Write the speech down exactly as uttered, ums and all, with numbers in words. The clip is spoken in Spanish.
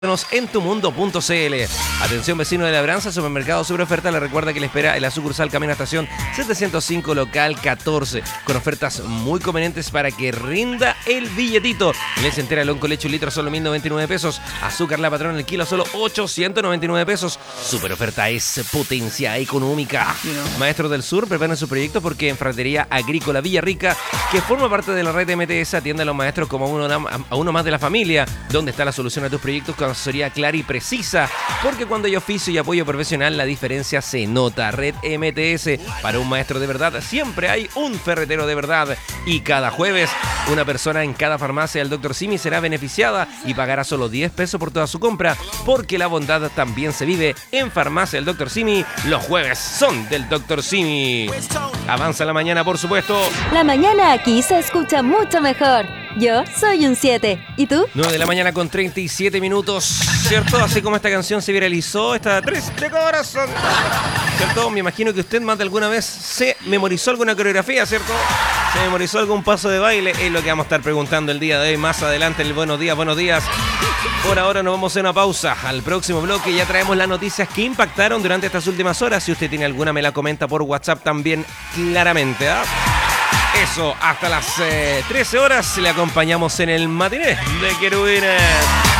en tumundo punto c l. Atención vecino de Labranza, supermercado sobre oferta. Le recuerda que le espera en la sucursal Camino Estación setecientos cinco, local catorce, con ofertas muy convenientes para que rinda el billetito. Leche entera Lonco leche un litro solo mil noventa y nueve pesos. Azúcar La Patrón el kilo solo ochocientos noventa y nueve pesos. Super oferta es potencia económica. Maestros del Sur, preparen su proyecto porque en Fratería Agrícola Villarrica, que forma parte de la red M T S, atiende a los maestros como a uno, a uno más de la familia, donde está la solución a tus proyectos con asesoría clara y precisa, porque cuando hay oficio y apoyo profesional la diferencia se nota. Red M T S, para un maestro de verdad siempre hay un ferretero de verdad, y cada jueves una persona en cada farmacia del doctor Simi será beneficiada y pagará solo diez pesos por toda su compra, porque la bondad también se vive en Farmacia del doctor Simi. Los jueves son del doctor Simi. Avanza la mañana, por supuesto. La mañana aquí se escucha mucho mejor. Yo soy un siete. ¿Y tú? nueve de la mañana con treinta y siete minutos, ¿cierto? Así como esta canción se viralizó, esta triste corazón, ¿cierto? Me imagino que usted más de alguna vez se memorizó alguna coreografía, ¿cierto? Se memorizó algún paso de baile. Es lo que vamos a estar preguntando el día de hoy, más adelante en el Buenos Días, Buenos Días. Por ahora nos vamos a una pausa. Al próximo bloque ya traemos las noticias que impactaron durante estas últimas horas. Si usted tiene alguna, me la comenta por WhatsApp también, claramente, ¿ah? Eso, hasta las eh, trece horas le acompañamos en el matiné de Querubines.